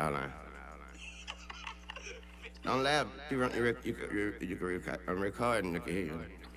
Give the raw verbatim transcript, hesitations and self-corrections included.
hold on. Don't laugh. You, run, you, rec- you, you, you can record, I'm recording. You can hear you.